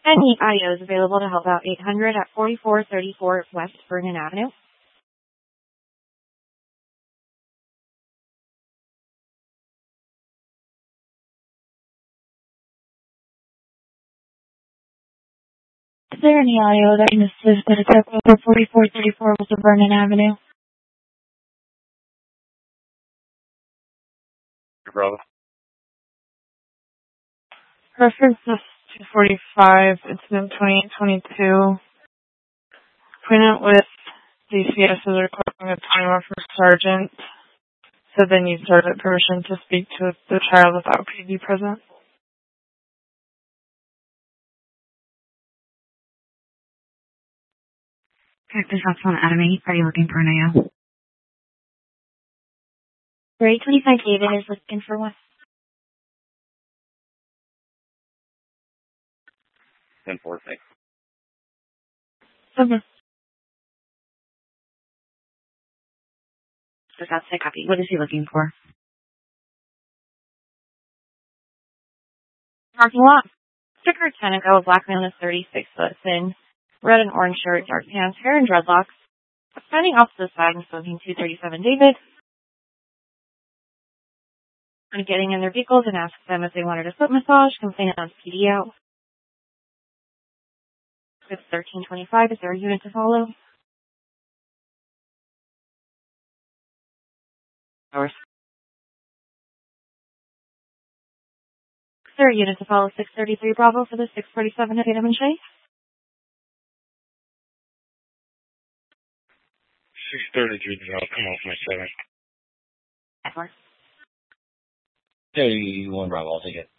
Any audio is available to help out 800 at 4434 West Vernon Avenue. Is there any audio that you missed that is over 4434 West Vernon Avenue? Your brother. Reference is 245, incident 2822. Appointment with DCS is requesting a time off for Sergeant. So they need Sergeant permission to speak to the child without PD present. Cactus House on Adamy. Are you looking for an AO? Grade 25 David is looking for one. 10-4, thanks. Okay. Just outside copy. What is he looking for? Parking lot. Sticker Tenneco, black man is 36 foot thin, red and orange shirt, dark pants, hair and dreadlocks. Standing off to the side and smoking 237 David. And getting in their vehicles and asked them if they wanted a foot massage, complaining on PD out. It's 1325. Is there a unit to follow? Is there a unit to follow 633 Bravo for the 647 at Tatum and Shea? 633, I'll come off my 7. Edward. 31 Bravo, I'll take it.